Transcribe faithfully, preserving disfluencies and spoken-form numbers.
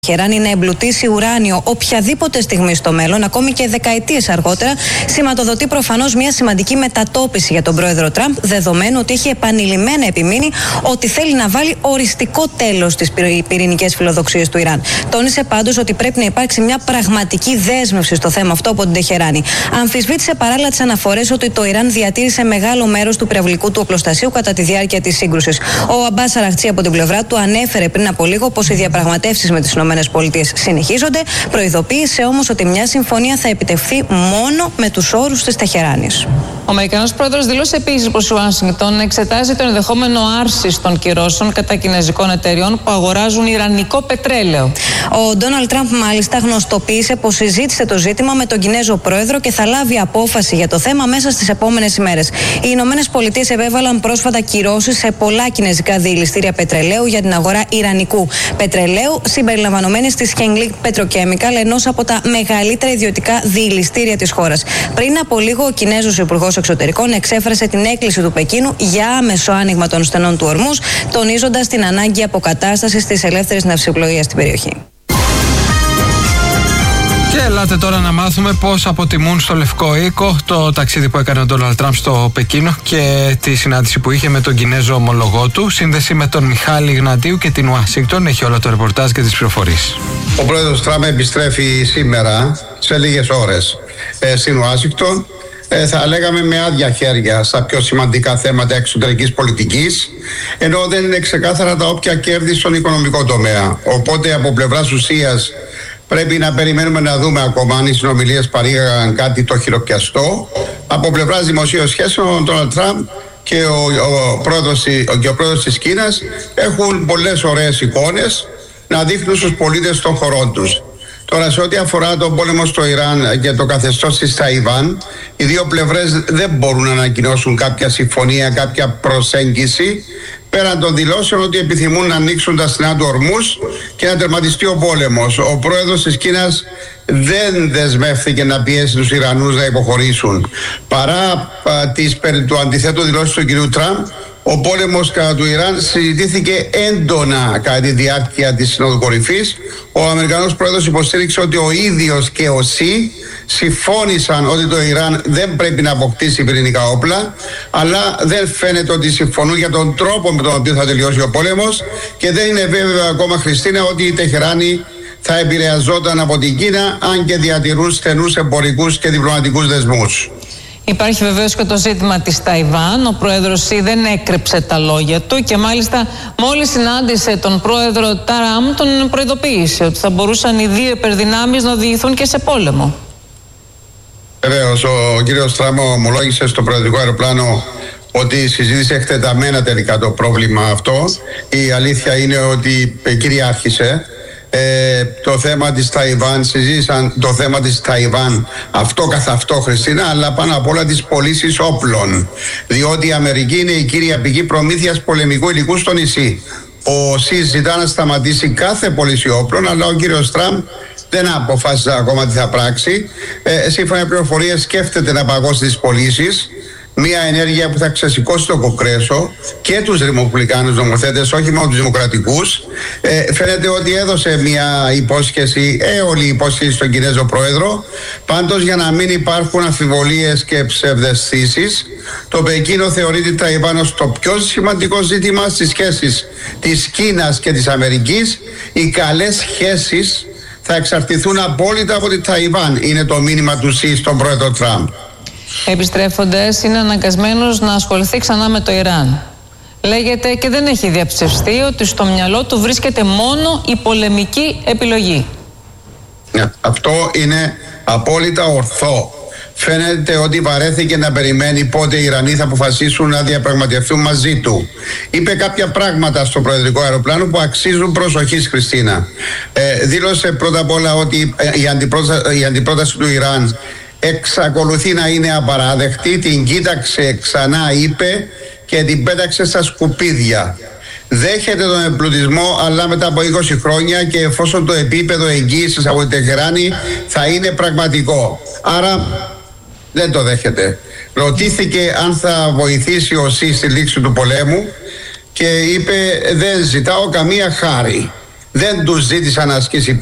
Τεχεράνη να εμπλουτίσει ουράνιο οποιαδήποτε στιγμή στο μέλλον, ακόμη και δεκαετίες αργότερα, σηματοδοτεί προφανώς μια σημαντική μετατόπιση για τον πρόεδρο Τραμπ, δεδομένου ότι έχει επανειλημμένα επιμείνει ότι θέλει να βάλει οριστικό τέλος στις πυρηνικές φιλοδοξίες του Ιράν. Τόνισε πάντως ότι πρέπει να υπάρξει μια πραγματική δέσμευση στο θέμα αυτό από την Τεχεράνη. Αμφισβήτησε παράλληλα τις αναφορές ότι το Ιράν διατήρησε μεγάλο μέρος του πυραυλικού του οπλοστασίου κατά τη διάρκεια της σύγκρουσης. Ο Αμπάς Αραχτσί από την πλευρά του ανέφερε πριν από λίγο πως οι διαπραγματεύσεις με τις ΗΠΑ συνεχίζονται, προειδοποίησε όμως ότι μια συμφωνία θα επιτευχθεί μόνο με τους όρους της Τεχεράνης. Ο Αμερικανός πρόεδρος δήλωσε επίσης πως η Ουάσιγκτον εξετάζει το ενδεχόμενο άρσης των κυρώσεων κατά κινέζικων εταιριών που αγοράζουν ιρανικό πετρέλαιο. Ο Ντόναλντ Τραμπ μάλιστα γνωστοποίησε πως συζήτησε το ζήτημα με τον Κινέζο πρόεδρο και θα λάβει απόφαση για το θέμα μέσα στις επόμενες ημέρες. Οι Ηνωμένες Πολιτείες επέβαλαν πρόσφατα κυρώσεις σε πολλά κινέζικα διελιστήρια πετρελαίου για την αγορά ιρανικού πετρελαίου, συμπεριλαμβανομένης της Χενγλίκ Petrochemical, ενός από τα μεγαλύτερα ιδιωτικά διελιστήρια της χώρας. Πριν από λίγο, ο Κινέζος Υπουργός Εξωτερικών εξέφρασε την έκκληση του Πεκίνου για άμεσο άνοιγμα των στενών του ορμούς, τονίζοντας την ανάγκη αποκατάστασης της ελεύθερης ναυσιπλοείας στην περιοχή. Και ελάτε τώρα να μάθουμε πώς αποτιμούν στο Λευκό Οίκο το ταξίδι που έκανε ο Ντόναλντ Τραμπ στο Πεκίνο και τη συνάντηση που είχε με τον Κινέζο ομολογό του. Σύνδεση με τον Μιχάλη Γνατίου και την Ουάσιγκτον. Έχει όλο το ρεπορτάζ και τις πληροφορίες. Ο πρόεδρος Τραμπ επιστρέφει σήμερα σε λίγες ώρες ε, στην Ουάσιγκτον. Ε, θα λέγαμε με άδεια χέρια στα πιο σημαντικά θέματα εξωτερικής πολιτικής, ενώ δεν είναι ξεκάθαρα τα όποια κέρδη στον οικονομικό τομέα. Οπότε από πλευράς ουσίας πρέπει να περιμένουμε να δούμε ακόμα αν οι συνομιλίες παρήγαγαν κάτι το χειροπιαστό. Από πλευράς δημοσίων σχέσεων, ο Ντόναλντ Τραμπ και ο, ο, πρόεδρος, και ο πρόεδρος της Κίνας έχουν πολλές ωραίες εικόνες να δείχνουν στους πολίτες των χωρών τους. Τώρα, σε ό,τι αφορά τον πόλεμο στο Ιράν και το καθεστώς της Ταϊβάν, οι δύο πλευρές δεν μπορούν να ανακοινώσουν κάποια συμφωνία, κάποια προσέγγιση, πέραν των δηλώσεων ότι επιθυμούν να ανοίξουν τα στενά του ορμούς και να τερματιστεί ο πόλεμος. Ο πρόεδρος της Κίνας δεν δεσμεύθηκε να πιέσει τους Ιρανούς να υποχωρήσουν. Παρά α, τις περί του αντιθέτου δηλώσεις του κ. Τραμπ, ο πόλεμος κατά του Ιράν συζητήθηκε έντονα κατά τη διάρκεια της Συνόδου Κορυφής. Ο Αμερικανός πρόεδρος υποστήριξε ότι ο ίδιος και ο ΣΥ συμφώνησαν ότι το Ιράν δεν πρέπει να αποκτήσει πυρηνικά όπλα, αλλά δεν φαίνεται ότι συμφωνούν για τον τρόπο με τον οποίο θα τελειώσει ο πόλεμος και δεν είναι βέβαιο ακόμα, Χριστίνα, ότι η Τεχεράνη θα επηρεαζόταν από την Κίνα, αν και διατηρούν στενούς εμπορικούς και διπλωματικούς δεσμούς. Υπάρχει βεβαίως και το ζήτημα της Ταϊβάν. Ο πρόεδρος Σι δεν έκρυψε τα λόγια του και μάλιστα μόλις συνάντησε τον πρόεδρο Τραμπ τον προειδοποίησε ότι θα μπορούσαν οι δύο υπερδυνάμεις να οδηγηθούν και σε πόλεμο. Βεβαίως, ο κύριος Τραμπ ομολόγησε στο προεδρικό αεροπλάνο ότι συζήτησε εκτεταμένα τελικά το πρόβλημα αυτό. Η αλήθεια είναι ότι κυριάρχησε. Ε, το θέμα της Ταϊβάν, συζήτησαν το θέμα της Ταϊβάν αυτό καθ' αυτό, Χριστίνα, αλλά πάνω απ' όλα τις πωλήσεις όπλων, διότι η Αμερική είναι η κύρια πηγή προμήθειας πολεμικού υλικού στο νησί. Ο ΣΥ ζητά να σταματήσει κάθε πώληση όπλων, αλλά ο κύριος Τραμπ δεν αποφάσισε ακόμα τι θα πράξει. Ε, σύμφωνα με πληροφορίες, σκέφτεται να παγώσει τις πωλήσεις. Μια ενέργεια που θα ξεσηκώσει το Κογκρέσο και τους ρημοπουλικάνους νομοθέτες, όχι μόνο τους δημοκρατικούς. Ε, φαίνεται ότι έδωσε μια υπόσχεση, έολη υπόσχεση στον Κινέζο πρόεδρο. Πάντως, για να μην υπάρχουν αμφιβολίες και ψευδαισθήσεις, το Πεκίνο θεωρεί τη Ταϊβάν ως το πιο σημαντικό ζήτημα στις σχέσεις της Κίνας και της Αμερικής. Οι καλές σχέσεις θα εξαρτηθούν απόλυτα από τη Ταϊβάν, είναι το μήνυμα του ΣΥ στον πρόεδρο Τραμπ. Επιστρέφοντας, είναι αναγκασμένος να ασχοληθεί ξανά με το Ιράν. Λέγεται και δεν έχει διαψευστεί ότι στο μυαλό του βρίσκεται μόνο η πολεμική επιλογή. Ναι, αυτό είναι απόλυτα ορθό. Φαίνεται ότι βαρέθηκε να περιμένει πότε οι Ιρανοί θα αποφασίσουν να διαπραγματευτούν μαζί του. Είπε κάποια πράγματα στο προεδρικό αεροπλάνο που αξίζουν προσοχής, Χριστίνα. Ε, δήλωσε πρώτα απ' όλα ότι η, αντιπρότα... η αντιπρόταση του Ιράν εξακολουθεί να είναι απαράδεκτη, την κοίταξε ξανά, είπε, και την πέταξε στα σκουπίδια. Δέχεται τον εμπλουτισμό, αλλά μετά από είκοσι χρόνια, και εφόσον το επίπεδο εγγύησης από την Τεχεράνη θα είναι πραγματικό. Άρα δεν το δέχεται. Ρωτήθηκε αν θα βοηθήσει ο ΣΥ στη λήξη του πολέμου και είπε: δεν ζητάω καμία χάρη. δεν τους ζήτησαν να ασκήσει